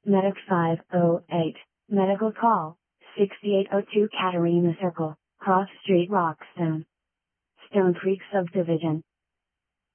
Medic 508. Medical call, 6802 Katarina Circle, Cross Street Rockstone. Stone Creek Subdivision.